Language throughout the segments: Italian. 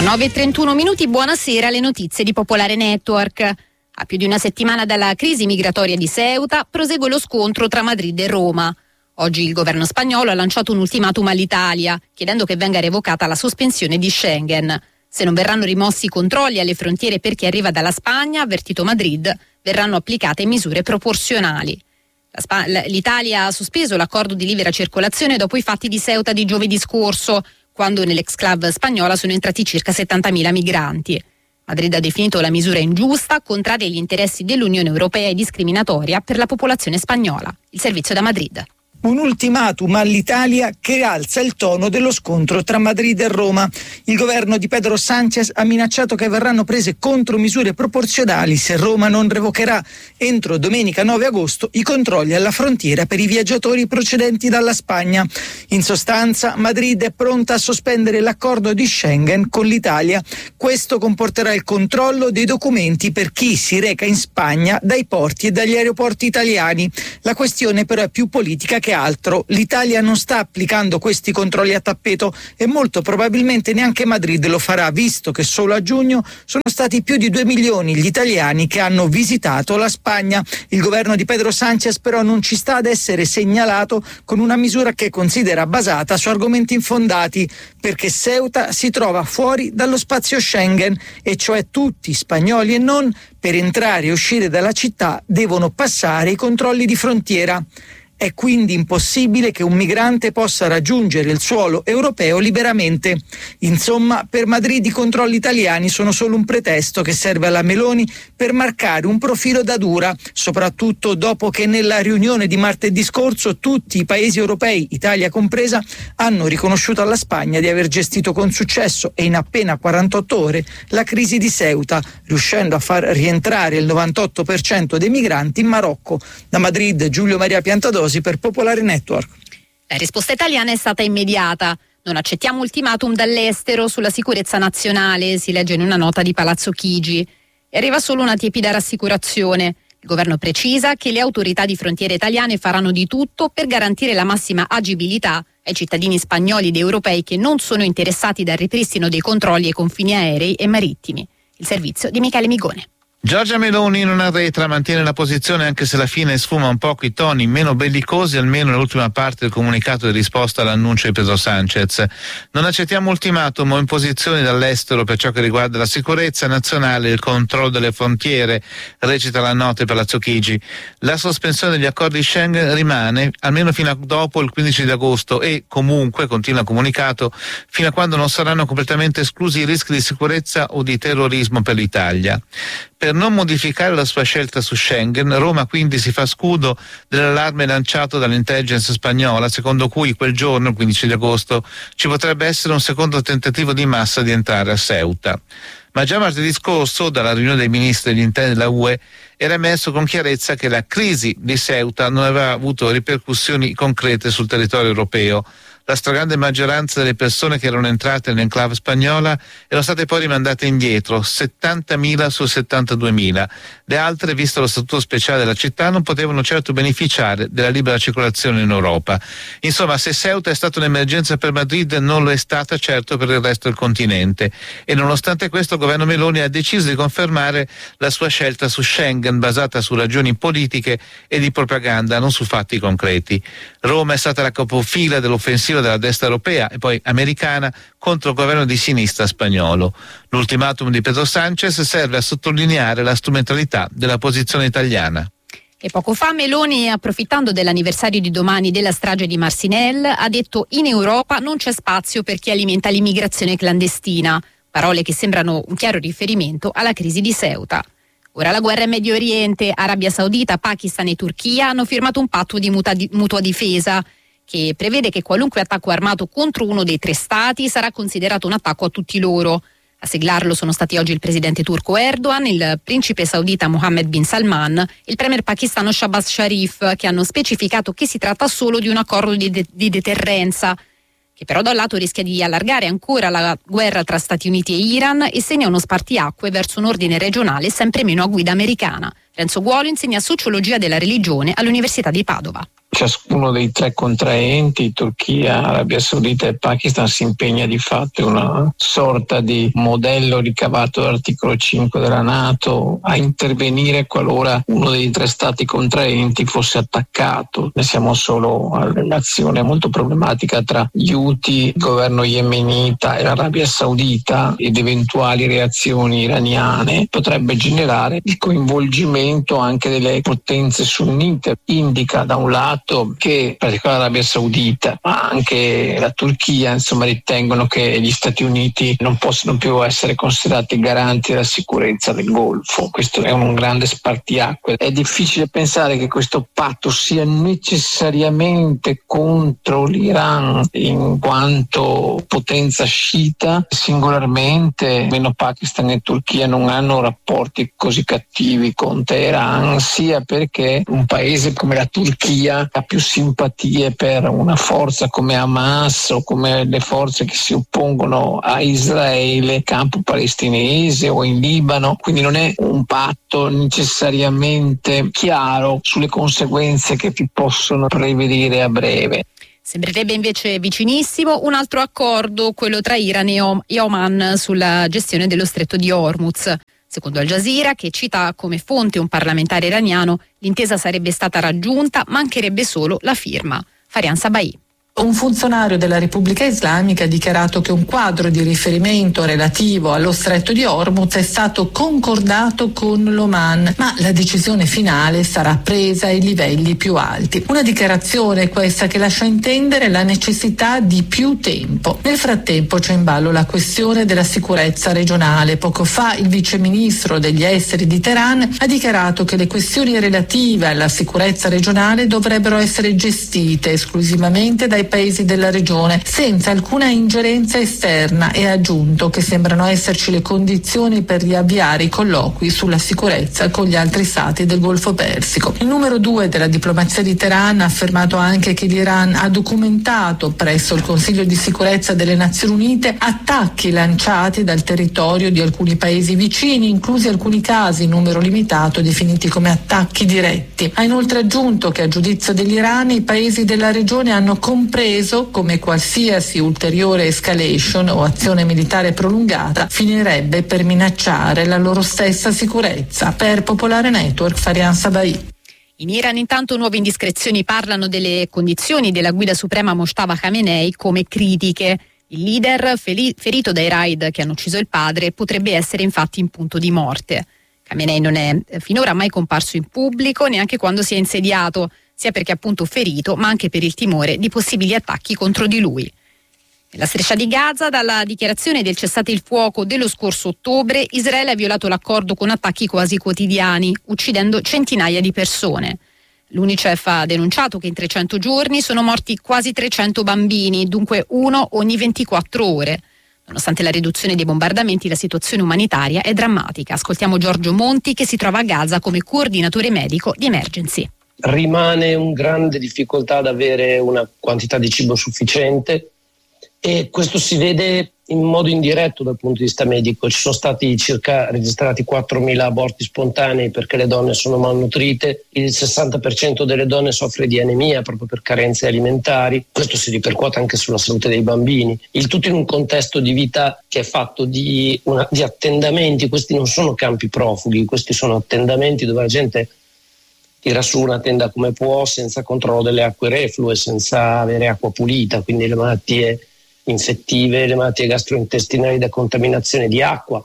9:31 minuti, buonasera, le notizie di Popolare Network. A più di una settimana dalla crisi migratoria di Ceuta, prosegue lo scontro tra Madrid e Roma. Oggi il governo spagnolo ha lanciato un ultimatum all'Italia, chiedendo che venga revocata la sospensione di Schengen. Se non verranno rimossi i controlli alle frontiere per chi arriva dalla Spagna, avvertito Madrid, verranno applicate misure proporzionali. L'Italia ha sospeso l'accordo di libera circolazione dopo i fatti di Ceuta di giovedì scorso, quando nell'exclave spagnola sono entrati circa 70.000 migranti. Madrid ha definito la misura ingiusta, contraria agli interessi dell'Unione Europea e discriminatoria per la popolazione spagnola. Il servizio da Madrid. Un ultimatum all'Italia che alza il tono dello scontro tra Madrid e Roma. Il governo di Pedro Sánchez ha minacciato che verranno prese contromisure proporzionali se Roma non revocherà entro domenica 9 agosto i controlli alla frontiera per i viaggiatori procedenti dalla Spagna. In sostanza, Madrid è pronta a sospendere l'accordo di Schengen con l'Italia. Questo comporterà il controllo dei documenti per chi si reca in Spagna dai porti e dagli aeroporti italiani. La questione però è più politica che altro. L'Italia non sta applicando questi controlli a tappeto e molto probabilmente neanche Madrid lo farà, visto che solo a giugno sono stati più di 2 milioni gli italiani che hanno visitato la Spagna. Il governo di Pedro Sánchez però non ci sta ad essere segnalato con una misura che considera basata su argomenti infondati, perché Ceuta si trova fuori dallo spazio Schengen, e cioè tutti, spagnoli e non, per entrare e uscire dalla città devono passare i controlli di frontiera. È quindi impossibile che un migrante possa raggiungere il suolo europeo liberamente. Insomma, per Madrid i controlli italiani sono solo un pretesto che serve alla Meloni per marcare un profilo da dura, soprattutto dopo che nella riunione di martedì scorso tutti i paesi europei, Italia compresa, hanno riconosciuto alla Spagna di aver gestito con successo e in appena 48 ore la crisi di Ceuta, riuscendo a far rientrare il 98% dei migranti in Marocco. Da Madrid, Giulio Maria Piantadosi per Popolare Network. La risposta italiana è stata immediata. Non accettiamo ultimatum dall'estero sulla sicurezza nazionale, si legge in una nota di Palazzo Chigi. E arriva solo una tiepida rassicurazione. Il governo precisa che le autorità di frontiere italiane faranno di tutto per garantire la massima agibilità ai cittadini spagnoli ed europei che non sono interessati dal ripristino dei controlli ai confini aerei e marittimi. Il servizio di Michele Migone. Giorgia Meloni non arretra, mantiene la posizione anche se alla fine sfuma un po' i toni meno bellicosi, almeno nell'ultima parte del comunicato di risposta all'annuncio di Pedro Sánchez. Non accettiamo ultimatum o imposizioni dall'estero per ciò che riguarda la sicurezza nazionale e il controllo delle frontiere, recita la nota di Palazzo Chigi. La sospensione degli accordi Schengen rimane almeno fino a dopo il 15 di agosto e comunque, continua il comunicato, fino a quando non saranno completamente esclusi i rischi di sicurezza o di terrorismo per l'Italia. Per non modificare la sua scelta su Schengen, Roma quindi si fa scudo dell'allarme lanciato dall'intelligence spagnola, secondo cui quel giorno, il 15 di agosto, ci potrebbe essere un secondo tentativo di massa di entrare a Ceuta. Ma già martedì scorso, dalla riunione dei ministri degli interni della UE, era emerso con chiarezza che la crisi di Ceuta non aveva avuto ripercussioni concrete sul territorio europeo. La stragrande maggioranza delle persone che erano entrate nell'enclave spagnola erano state poi rimandate indietro, 70.000 su 72.000. Le altre, visto lo statuto speciale della città, non potevano certo beneficiare della libera circolazione in Europa. Insomma, se Ceuta è stata un'emergenza per Madrid, non lo è stata certo per il resto del continente. E nonostante questo, il governo Meloni ha deciso di confermare la sua scelta su Schengen, basata su ragioni politiche e di propaganda, non su fatti concreti. Roma è stata la capofila dell'offensiva della destra europea e poi americana contro il governo di sinistra spagnolo. L'ultimatum di Pedro Sánchez serve a sottolineare la strumentalità della posizione italiana. E poco fa Meloni, approfittando dell'anniversario di domani della strage di Marcinelle, ha detto: in Europa non c'è spazio per chi alimenta l'immigrazione clandestina. Parole che sembrano un chiaro riferimento alla crisi di Ceuta. Ora la guerra in Medio Oriente, Arabia Saudita, Pakistan e Turchia hanno firmato un patto di mutua difesa che prevede che qualunque attacco armato contro uno dei 3 stati sarà considerato un attacco a tutti loro. A siglarlo sono stati oggi il presidente turco Erdogan, il principe saudita Mohammed bin Salman e il premier pakistano Shahbaz Sharif, che hanno specificato che si tratta solo di un accordo di deterrenza, che però da un lato rischia di allargare ancora la guerra tra Stati Uniti e Iran e segna uno spartiacque verso un ordine regionale sempre meno a guida americana. Renzo Guolo insegna sociologia della religione all'Università di Padova. Ciascuno dei tre contraenti, Turchia, Arabia Saudita e Pakistan, si impegna di fatto in una sorta di modello ricavato dall'articolo 5 della NATO a intervenire qualora uno dei tre stati contraenti fosse attaccato. Ne siamo solo alla relazione molto problematica tra gli Houthi, il governo yemenita e l'Arabia Saudita ed eventuali reazioni iraniane potrebbe generare il coinvolgimento anche delle potenze sunnite. Indica da un lato che in particolare l'Arabia Saudita ma anche la Turchia ritengono che gli Stati Uniti non possono più essere considerati garanti della sicurezza del Golfo. Questo è un grande spartiacque. È difficile pensare che questo patto sia necessariamente contro l'Iran in quanto potenza sciita. Singolarmente meno Pakistan e Turchia non hanno rapporti così cattivi con Teheran, sia perché un paese come la Turchia ha più simpatie per una forza come Hamas o come le forze che si oppongono a Israele, campo palestinese o in Libano, quindi non è un patto necessariamente chiaro sulle conseguenze che si possono prevedere a breve. Sembrerebbe invece vicinissimo un altro accordo, quello tra Iran e Oman sulla gestione dello stretto di Hormuz. Secondo Al Jazeera, che cita come fonte un parlamentare iraniano, l'intesa sarebbe stata raggiunta, mancherebbe solo la firma. Farian Sabai. Un funzionario della Repubblica Islamica ha dichiarato che un quadro di riferimento relativo allo stretto di Hormuz è stato concordato con l'Oman, ma la decisione finale sarà presa ai livelli più alti. Una dichiarazione questa che lascia intendere la necessità di più tempo. Nel frattempo c'è in ballo la questione della sicurezza regionale. Poco fa il viceministro degli esteri di Teheran ha dichiarato che le questioni relative alla sicurezza regionale dovrebbero essere gestite esclusivamente dai paesi della regione senza alcuna ingerenza esterna, e ha aggiunto che sembrano esserci le condizioni per riavviare i colloqui sulla sicurezza con gli altri stati del Golfo Persico. Il numero 2 della diplomazia di Teheran ha affermato anche che l'Iran ha documentato presso il Consiglio di sicurezza delle Nazioni Unite attacchi lanciati dal territorio di alcuni paesi vicini, inclusi alcuni casi in numero limitato definiti come attacchi diretti. Ha inoltre aggiunto che a giudizio dell'Iran i paesi della regione hanno compreso come qualsiasi ulteriore escalation o azione militare prolungata finirebbe per minacciare la loro stessa sicurezza. Per Popolare Network, Farian Sabai. In Iran intanto nuove indiscrezioni parlano delle condizioni della guida suprema Mojtaba Khamenei come critiche. Il leader, ferito dai raid che hanno ucciso il padre, potrebbe essere infatti in punto di morte. Khamenei non è finora mai comparso in pubblico, neanche quando si è insediato, sia perché è appunto ferito, ma anche per il timore di possibili attacchi contro di lui. Nella striscia di Gaza, dalla dichiarazione del cessate il fuoco dello scorso ottobre, Israele ha violato l'accordo con attacchi quasi quotidiani, uccidendo centinaia di persone. L'UNICEF ha denunciato che in 300 giorni sono morti quasi 300 bambini, dunque uno ogni 24 ore. Nonostante la riduzione dei bombardamenti, la situazione umanitaria è drammatica. Ascoltiamo Giorgio Monti, che si trova a Gaza come coordinatore medico di Emergency. Rimane un grande difficoltà ad avere una quantità di cibo sufficiente, e questo si vede in modo indiretto dal punto di vista medico. Ci sono stati circa registrati 4.000 aborti spontanei perché le donne sono malnutrite, il 60% delle donne soffre di anemia proprio per carenze alimentari, questo si ripercuote anche sulla salute dei bambini, il tutto in un contesto di vita che è fatto di attendamenti. Questi non sono campi profughi, questi sono attendamenti dove la gente tira su una tenda come può, senza controllo delle acque reflue, senza avere acqua pulita, quindi le malattie infettive, le malattie gastrointestinali da contaminazione di acqua.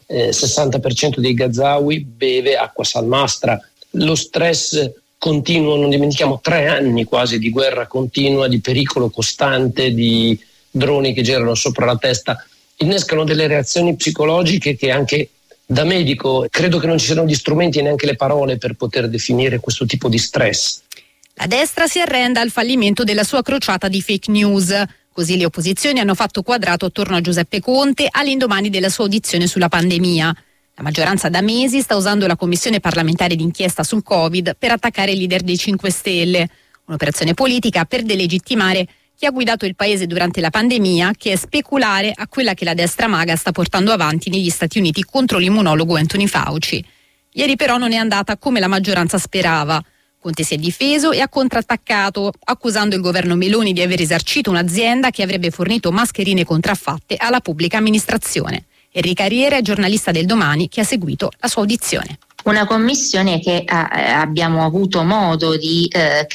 60% dei Gazawi beve acqua salmastra. Lo stress continuo, non dimentichiamo 3 anni quasi di guerra continua, di pericolo costante, di droni che girano sopra la testa, innescano delle reazioni psicologiche che anche da medico credo che non ci siano gli strumenti e neanche le parole per poter definire questo tipo di stress. La destra si arrenda al fallimento della sua crociata di fake news. Così le opposizioni hanno fatto quadrato attorno a Giuseppe Conte all'indomani della sua audizione sulla pandemia. La maggioranza da mesi sta usando la commissione parlamentare d'inchiesta sul Covid per attaccare il leader dei 5 Stelle. Un'operazione politica per delegittimare chi ha guidato il paese durante la pandemia, che è speculare a quella che la destra maga sta portando avanti negli Stati Uniti contro l'immunologo Anthony Fauci. Ieri però non è andata come la maggioranza sperava. Conte si è difeso e ha contrattaccato, accusando il governo Meloni di aver risarcito un'azienda che avrebbe fornito mascherine contraffatte alla pubblica amministrazione. Enrica Riera è giornalista del Domani che ha seguito la sua audizione. Una commissione che abbiamo avuto modo di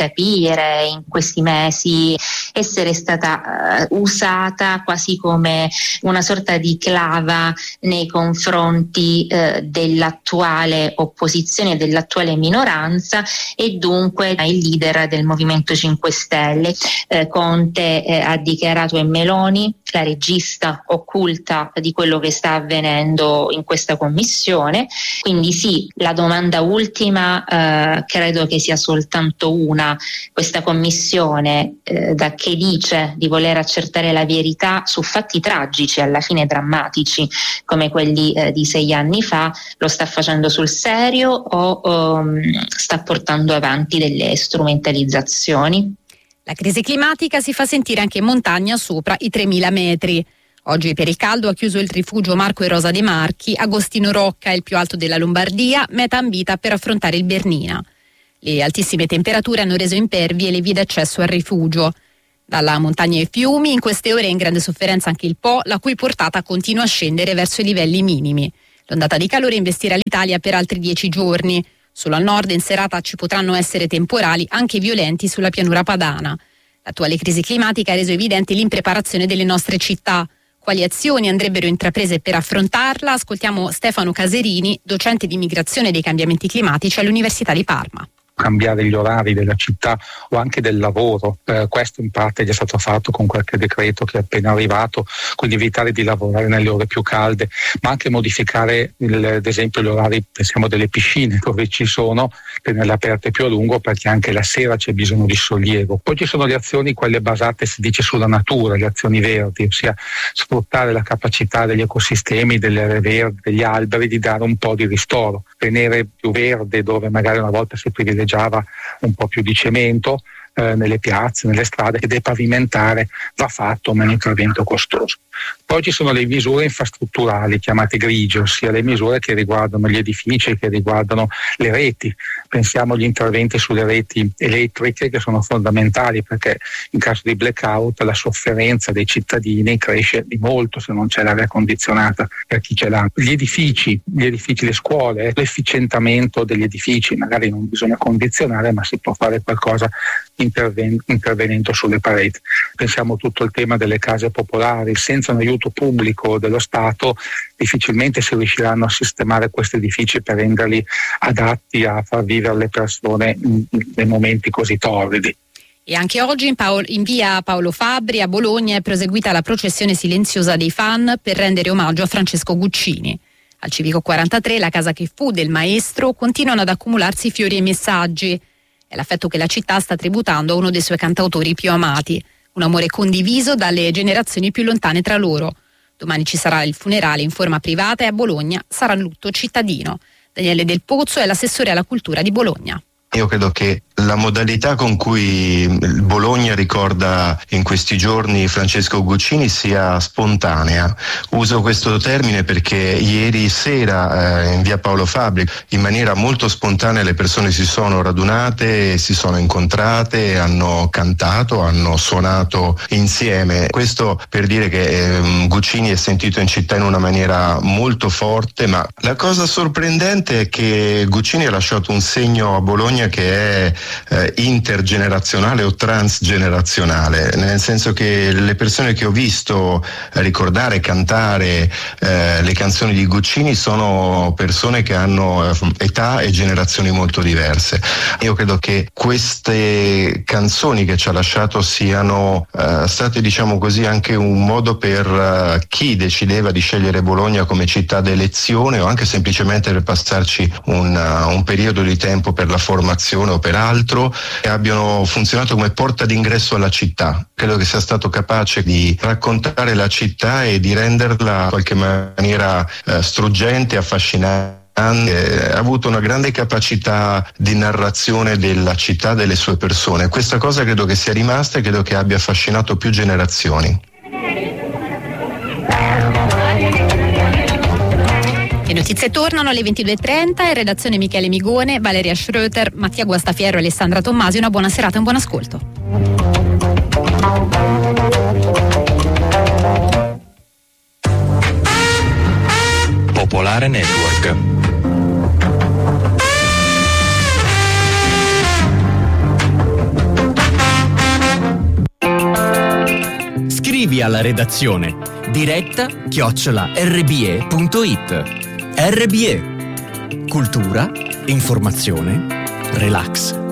capire in questi mesi essere stata usata quasi come una sorta di clava nei confronti dell'attuale opposizione, dell'attuale minoranza e dunque il leader del Movimento 5 Stelle. Conte ha dichiarato è Meloni la regista occulta di quello che sta avvenendo in questa commissione, quindi sì, la domanda ultima credo che sia soltanto una: questa commissione da che dice di voler accertare la verità su fatti tragici, alla fine drammatici come quelli di 6 anni fa, lo sta facendo sul serio o sta portando avanti delle strumentalizzazioni? La crisi climatica si fa sentire anche in montagna sopra i 3.000 metri. Oggi per il caldo ha chiuso il rifugio Marco e Rosa dei Marchi. Agostino Rocca è il più alto della Lombardia, meta ambita per affrontare il Bernina. Le altissime temperature hanno reso impervie le vie d'accesso al rifugio. Dalla montagna ai fiumi, in queste ore è in grande sofferenza anche il Po, la cui portata continua a scendere verso i livelli minimi. L'ondata di calore investirà l'Italia per altri 10 giorni. Solo al nord in serata ci potranno essere temporali anche violenti sulla pianura padana. L'attuale crisi climatica ha reso evidente l'impreparazione delle nostre città. Quali azioni andrebbero intraprese per affrontarla? Ascoltiamo Stefano Caserini, docente di migrazione e dei cambiamenti climatici all'Università di Parma. Cambiare gli orari della città o anche del lavoro, questo in parte è già stato fatto con qualche decreto che è appena arrivato, quindi evitare di lavorare nelle ore più calde, ma anche modificare ad esempio gli orari, pensiamo delle piscine dove ci sono, tenerle aperte più a lungo perché anche la sera c'è bisogno di sollievo. Poi ci sono le azioni, quelle basate si dice sulla natura, le azioni verdi, ossia sfruttare la capacità degli ecosistemi, delle aree verdi, degli alberi, di dare un po' di ristoro, tenere più verde dove magari una volta si privilegiava un po' più di cemento nelle piazze, nelle strade, che depavimentare va fatto, ma è un intervento costoso. Poi ci sono le misure infrastrutturali chiamate grigie, ossia le misure che riguardano gli edifici, che riguardano le reti. Pensiamo agli interventi sulle reti elettriche che sono fondamentali, perché in caso di blackout la sofferenza dei cittadini cresce di molto se non c'è l'aria condizionata per chi ce l'ha. Gli edifici, le scuole, l'efficientamento degli edifici, magari non bisogna condizionare, ma si può fare qualcosa intervenendo sulle pareti. Pensiamo a tutto il tema delle case popolari. Senza un aiuto pubblico dello Stato difficilmente si riusciranno a sistemare questi edifici per renderli adatti a far vivere le persone nei momenti così torridi. E anche oggi in via Paolo Fabbri a Bologna è proseguita la processione silenziosa dei fan per rendere omaggio a Francesco Guccini. Al Civico 43, la casa che fu del maestro, continuano ad accumularsi fiori e messaggi. È l'affetto che la città sta tributando a uno dei suoi cantautori più amati, un amore condiviso dalle generazioni più lontane tra loro. Domani ci sarà il funerale in forma privata e a Bologna sarà lutto cittadino. Daniele Del Pozzo è l'assessore alla cultura di Bologna. Io credo che la modalità con cui Bologna ricorda in questi giorni Francesco Guccini sia spontanea. Uso questo termine perché ieri sera in via Paolo Fabbri in maniera molto spontanea le persone si sono radunate, si sono incontrate, hanno cantato, hanno suonato insieme. Questo per dire che Guccini è sentito in città in una maniera molto forte, ma la cosa sorprendente è che Guccini ha lasciato un segno a Bologna che è intergenerazionale o transgenerazionale, nel senso che le persone che ho visto ricordare, cantare le canzoni di Guccini sono persone che hanno età e generazioni molto diverse. Io credo che queste canzoni che ci ha lasciato siano state, diciamo così, anche un modo per chi decideva di scegliere Bologna come città d'elezione o anche semplicemente per passarci un periodo di tempo per la formazione o per altro, e abbiano funzionato come porta d'ingresso alla città. Credo che sia stato capace di raccontare la città e di renderla in qualche maniera struggente, affascinante. Ha avuto una grande capacità di narrazione della città, delle sue persone. Questa cosa credo che sia rimasta e credo che abbia affascinato più generazioni. Le notizie tornano alle 22.30, in redazione Michele Migone, Valeria Schröter, Mattia Guastafiero e Alessandra Tommasi. Una buona serata e un buon ascolto. Popolare Network. Scrivi alla redazione diretta@rbe.it. RBE. Cultura, informazione, relax.